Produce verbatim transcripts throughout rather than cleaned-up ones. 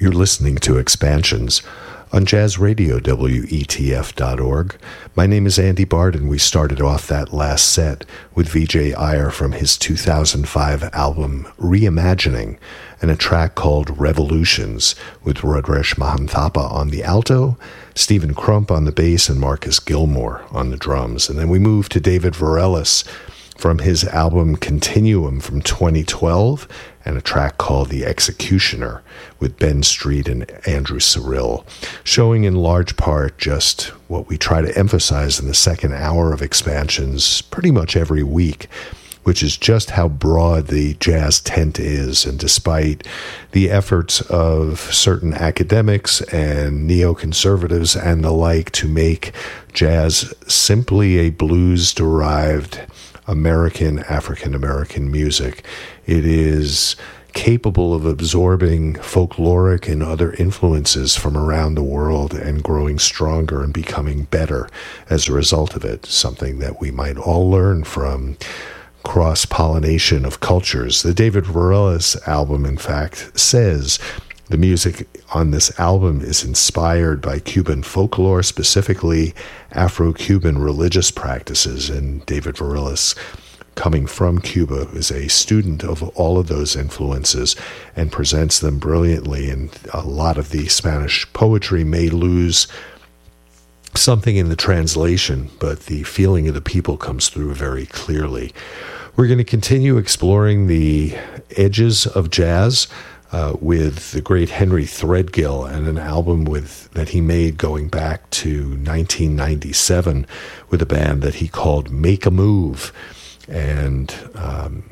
You're listening to Expansions on Jazz Radio, W E T F dot org. My name is Andy Bard, and we started off that last set with Vijay Iyer from his two thousand five album Reimagining, and a track called Revolutions with Rudresh Mahanthappa on the alto, Stephen Crump on the bass, and Marcus Gilmore on the drums. And then we moved to David Varelis from his album Continuum from twenty twelve, and a track called The Executioner with Ben Street and Andrew Cyrille, showing in large part just what we try to emphasize in the second hour of Expansions pretty much every week, which is just how broad the jazz tent is. And despite the efforts of certain academics and neoconservatives and the like to make jazz simply a blues-derived American, African-American music, it is capable of absorbing folkloric and other influences from around the world and growing stronger and becoming better as a result of it, something that we might all learn from cross-pollination of cultures. The David Varelis album, in fact, says the music on this album is inspired by Cuban folklore, specifically Afro-Cuban religious practices, and David Varelis, coming from Cuba, is a student of all of those influences and presents them brilliantly. And a lot of the Spanish poetry may lose something in the translation, but the feeling of the people comes through very clearly. We're going to continue exploring the edges of jazz uh, with the great Henry Threadgill and an album with that he made going back to nineteen ninety-seven with a band that he called Make a Move. And um,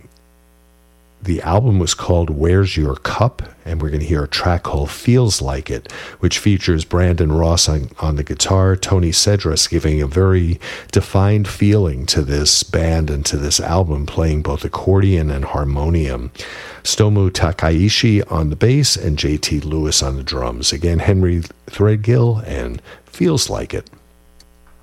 the album was called Where's Your Cup? And we're going to hear a track called Feels Like It, which features Brandon Ross on, on the guitar, Tony Cedras giving a very defined feeling to this band and to this album, playing both accordion and harmonium, Stomu Takaishi on the bass, and J T Lewis on the drums. Again, Henry Threadgill and Feels Like It.